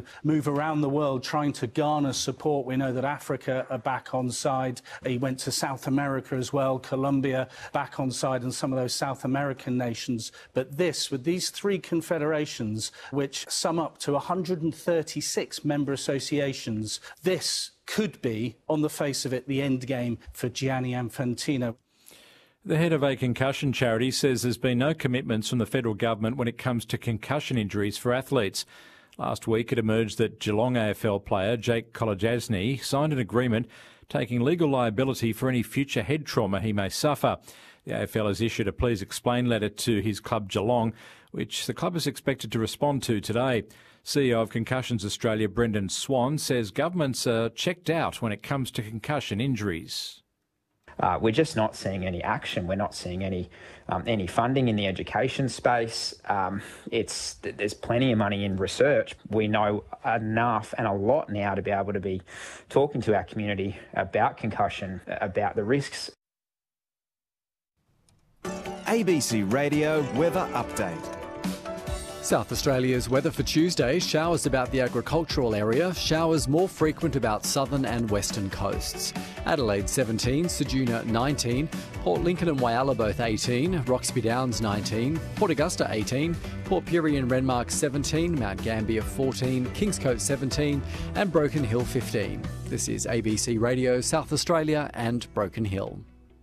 move around the world trying to garner support. We know that Africa are back on side. He went to South America as well, Colombia back on side, and some of those South American nations. But this, with these three confederations, which sum up to 136 member associations, this could be, on the face of it, the end game for Gianni Infantino. The head of a concussion charity says there's been no commitments from the federal government when it comes to concussion injuries for athletes. Last week it emerged that Geelong AFL player Jake Kolodjasny signed an agreement taking legal liability for any future head trauma he may suffer. The AFL has issued a please explain letter to his club Geelong, which the club is expected to respond to today. CEO of Concussions Australia, Brendan Swan, says governments are checked out when it comes to concussion injuries. We're just not seeing any action. We're not seeing any funding in the education space. There's plenty of money in research. We know enough and a lot now to be able to be talking to our community about concussion, about the risks. ABC Radio Weather Update. South Australia's weather for Tuesday, showers about the agricultural area, showers more frequent about southern and western coasts. Adelaide 17, Ceduna 19, Port Lincoln and Whyalla both 18, Roxby Downs 19, Port Augusta 18, Port Pirie and Renmark 17, Mount Gambier 14, Kingscote 17 and Broken Hill 15. This is ABC Radio South Australia and Broken Hill.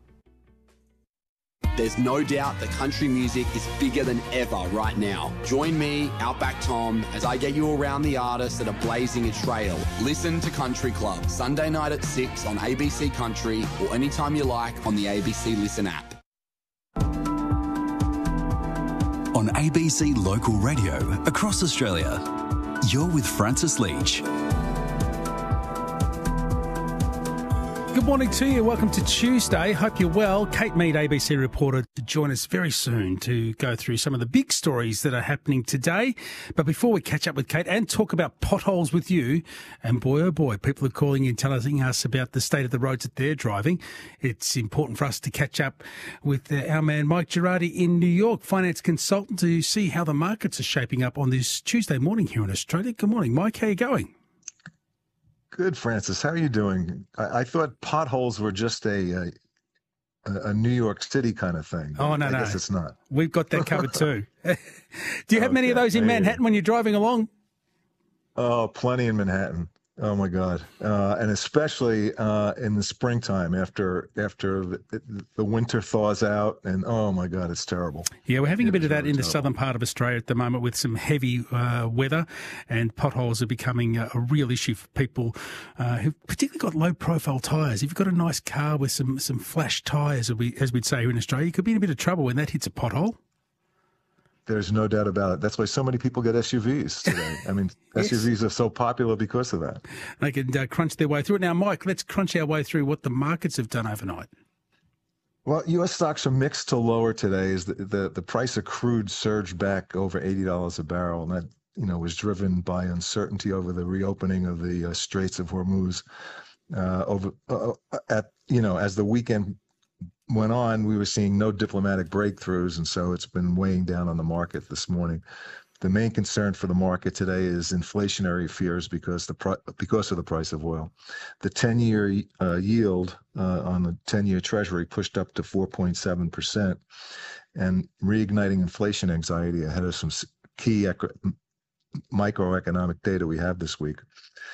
There's no doubt that country music is bigger than ever right now. Join me, Outback Tom, as I get you around the artists that are blazing a trail. Listen to Country Club, Sunday night at 6 on ABC Country or anytime you like on the ABC Listen app. On ABC Local Radio across Australia, you're with Francis Leach. Good morning to you. Welcome to Tuesday. Hope you're well. Kate Mead, ABC reporter, to join us very soon to go through some of the big stories that are happening today. But before we catch up with Kate and talk about potholes with you, and boy, oh boy, people are calling in telling us about the state of the roads that they're driving. It's important for us to catch up with our man Mike Girardi in New York, finance consultant, to see how the markets are shaping up on this Tuesday morning here in Australia. Good morning, Mike. How are you going? Good, Francis. How are you doing? I thought potholes were just a New York City kind of thing. Oh, no, I guess it's not. We've got that covered too. Do you have many of those in Manhattan when you're driving along? Oh, plenty in Manhattan. Oh my God, and especially in the springtime after the winter thaws out, and oh my God, it's terrible. Yeah, we're having a bit of that in the southern part of Australia at the moment with some heavy weather, and potholes are becoming a real issue for people who've particularly got low-profile tyres. If you've got a nice car with some flash tyres, as we'd say here in Australia, you could be in a bit of trouble when that hits a pothole. There's no doubt about it. That's why so many people get SUVs today. I mean, yes. SUVs are so popular because of that. They can crunch their way through it. Now, Mike, let's crunch our way through what the markets have done overnight. Well, U.S. stocks are mixed to lower today as the price of crude surged back over $80 a barrel, and that was driven by uncertainty over the reopening of the Straits of Hormuz. As the weekend went on, we were seeing no diplomatic breakthroughs, and so it's been weighing down on the market this morning. The main concern for the market today is inflationary fears because of the price of oil. The 10-year yield on the 10-year Treasury pushed up to 4.7%, and reigniting inflation anxiety ahead of some key microeconomic data we have this week.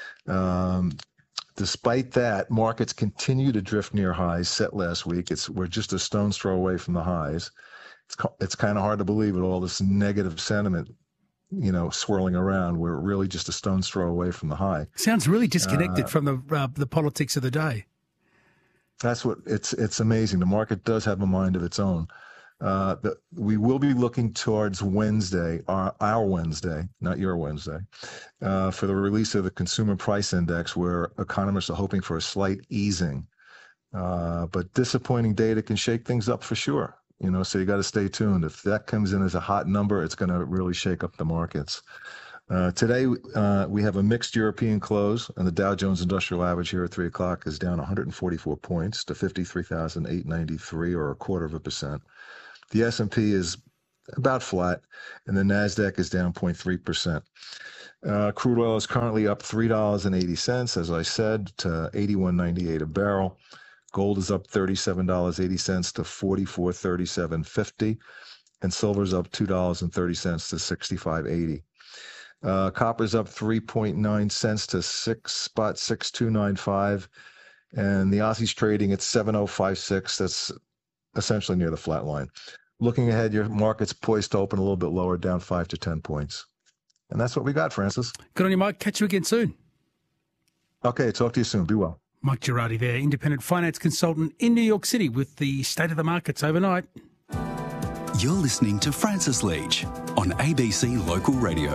Despite that, markets continue to drift near highs set last week. We're just a stone's throw away from the highs. It's kind of hard to believe with all this negative sentiment, swirling around. We're really just a stone's throw away from the high. Sounds really disconnected from the politics of the day. That's what it's amazing. The market does have a mind of its own. We will be looking towards Wednesday, our Wednesday, not your Wednesday, for the release of the Consumer Price Index, where economists are hoping for a slight easing. But disappointing data can shake things up for sure. So you got to stay tuned. If that comes in as a hot number, it's going to really shake up the markets. Today, we have a mixed European close, and the Dow Jones Industrial Average here at 3 o'clock is down 144 points to 53,893, or 0.25%. The S&P is about flat, and the NASDAQ is down 0.3%. Crude oil is currently up $3.80, as I said, to $81.98 a barrel. Gold is up $37.80 to $44.3750, and silver's up $2.30 to $65.80. Copper's up 3.9 cents to 6.6295, and the Aussie's trading at 7.056. That's essentially near the flat line. Looking ahead, your market's poised to open a little bit lower, down 5 to 10 points. And that's what we got, Francis. Good on you, Mike. Catch you again soon. Okay, talk to you soon. Be well. Mike Girardi there, independent finance consultant in New York City with the state of the markets overnight. You're listening to Francis Leach on ABC Local Radio.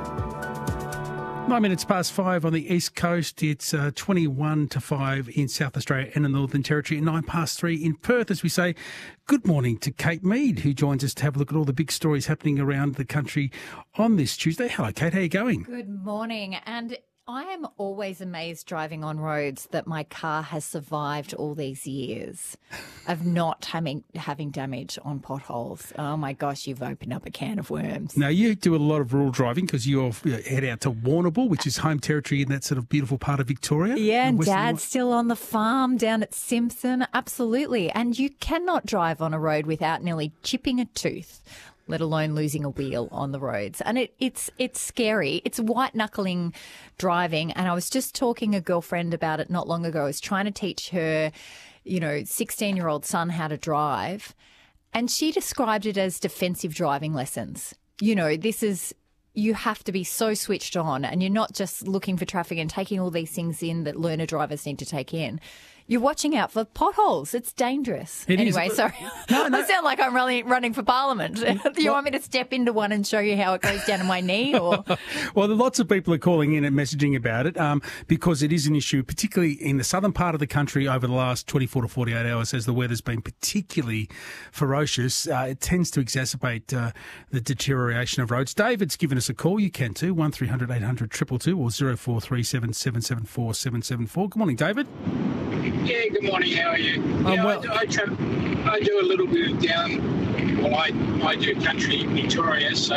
9 minutes past 5 on the East Coast. It's 21 to 5 in South Australia and the Northern Territory, and 9 past 3 in Perth as we say good morning to Kate Mead, who joins us to have a look at all the big stories happening around the country on this Tuesday. Hello, Kate. How are you going? Good morning. And I am always amazed driving on roads that my car has survived all these years of not having damage on potholes. Oh, my gosh, you've opened up a can of worms. Now, you do a lot of rural driving because you head out to Warrnambool, which is home territory in that sort of beautiful part of Victoria. Yeah, and Dad's still on the farm down at Simpson. Absolutely. And you cannot drive on a road without nearly chipping a tooth, let alone losing a wheel on the roads. And it's scary. It's white-knuckling driving. And I was just talking to a girlfriend about it not long ago. I was trying to teach her, 16-year-old son how to drive. And she described it as defensive driving lessons. You have to be so switched on, and you're not just looking for traffic and taking all these things in that learner drivers need to take in. You're watching out for potholes. It's dangerous. Anyway, sorry. No. I sound like I'm running for Parliament. Do you want me to step into one and show you how it goes down to my knee? Or? Well, lots of people are calling in and messaging about it because it is an issue, particularly in the southern part of the country over the last 24 to 48 hours as the weather's been particularly ferocious. It tends to exacerbate the deterioration of roads. David's given us a call. You can too, 1300 800 222 or 0437 774 774. Good morning, David. Yeah, good morning. How are you? Well. I do a little bit of I do country in Victoria, so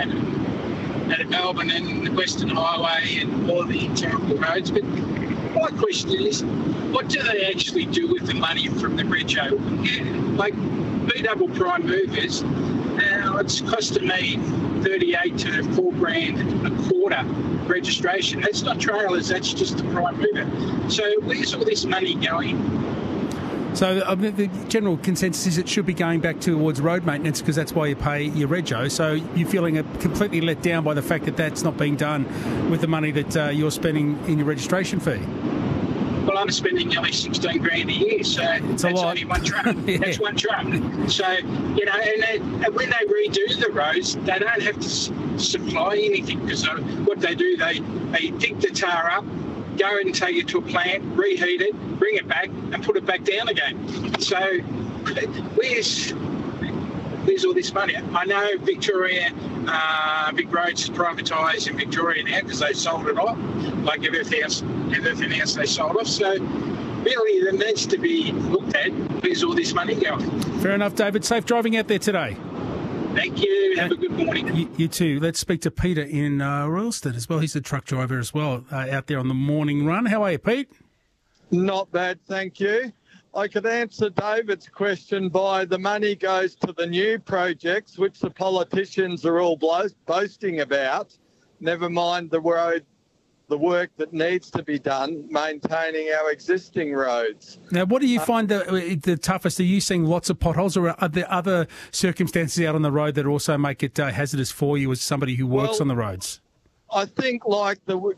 at Melbourne and the Western Highway and all the terrible roads. But my question is, what do they actually do with the money from the rego? Like B-double prime movers, it's costing me $38 to $4,000 a quarter registration. That's not trailers, that's just the prime mover. So where's all this money going? So the general consensus is it should be going back towards road maintenance because that's why you pay your rego. So you're feeling completely let down by the fact that that's not being done with the money that you're spending in your registration fee. Well, I'm spending nearly $16,000 a year, so that's only one truck. Yeah. That's one truck. So, and when they redo the roads, they don't have to supply anything because what they do, they dig the tar up, go and take it to a plant, reheat it, bring it back and put it back down again. So where's all this money? I know Victoria, Big Roads is privatised in Victoria now because they sold it off, like everything else they sold off. So really there needs to be looked at where's all this money going. Fair enough, David. Safe driving out there today. Thank you. Have a good morning. You too. Let's speak to Peter in Royalston as well. He's a truck driver as well out there on the morning run. How are you, Pete? Not bad, thank you. I could answer David's question by the money goes to the new projects, which the politicians are all boasting about, never mind the work that needs to be done, maintaining our existing roads. Now, what do you find the toughest? Are you seeing lots of potholes, or are there other circumstances out on the road that also make it hazardous for you as somebody who works on the roads? I think like the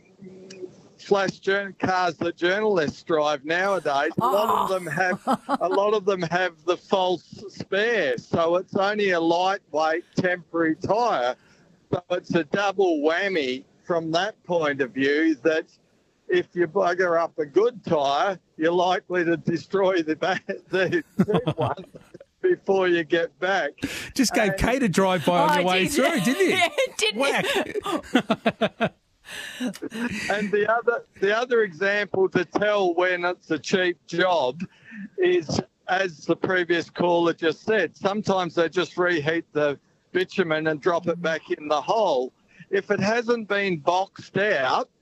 flash cars that journalists drive nowadays, a lot of them have the false spare, so it's only a lightweight temporary tyre. So it's a double whammy from that point of view, that if you bugger up a good tyre, you're likely to destroy the cheap one before you get back. Just gave Kate a drive-by on your way through, didn't you? Yeah, didn't Whack. And the other example to tell when it's a cheap job is, as the previous caller just said, sometimes they just reheat the bitumen and drop it back in the hole. if it hasn't been boxed out,